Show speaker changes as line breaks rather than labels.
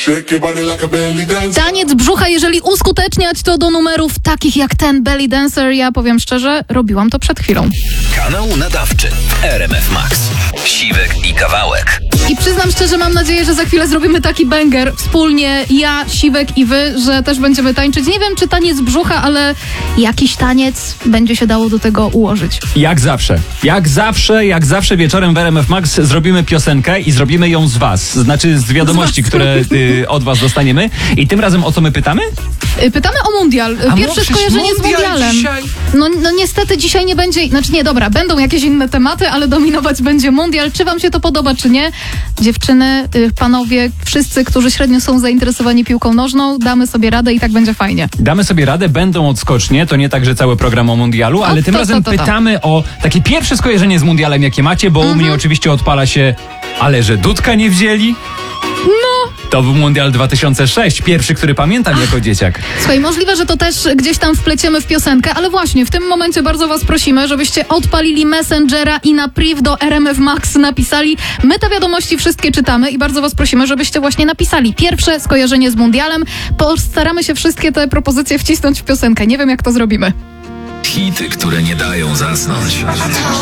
Taniec brzucha, jeżeli uskuteczniać to do numerów takich jak ten Belly Dancer, ja powiem szczerze, robiłam to przed chwilą.
Kanał nadawczy RMF Max. Siwek i Kawałek.
I przyznam szczerze, mam nadzieję, że za chwilę zrobimy taki banger wspólnie, ja, Siwek i wy, że też będziemy tańczyć. Nie wiem, czy taniec brzucha, ale jakiś taniec będzie się dało do tego ułożyć.
Jak zawsze wieczorem w RMF Max zrobimy piosenkę i zrobimy ją z was. Znaczy z wiadomości, które od was dostaniemy. I tym razem o co my pytamy?
Pytamy o mundial. Pierwsze skojarzenie z mundialem. No niestety dzisiaj nie będzie, będą jakieś inne tematy, ale dominować będzie mundial. Czy wam się to podoba, czy nie? Dziewczyny, panowie, wszyscy, którzy średnio są zainteresowani piłką nożną, damy sobie radę i tak będzie fajnie.
Damy sobie radę, będą odskocznie, to nie tak, że cały program o mundialu, ale tym razem pytamy o takie pierwsze skojarzenie z mundialem, jakie macie, bo u mnie oczywiście odpala się, ale że Dudka nie wzięli? No. To był Mundial 2006, pierwszy, który pamiętam jako dzieciak.
Słuchaj, możliwe, że to też gdzieś tam wpleciemy w piosenkę, ale właśnie w tym momencie bardzo was prosimy, żebyście odpalili Messengera i na priv do RMF Max napisali. My te wiadomości wszystkie czytamy i bardzo was prosimy, żebyście właśnie napisali pierwsze skojarzenie z mundialem. Postaramy się wszystkie te propozycje wcisnąć w piosenkę. Nie wiem, jak to zrobimy.
Hity, które nie dają zasnąć.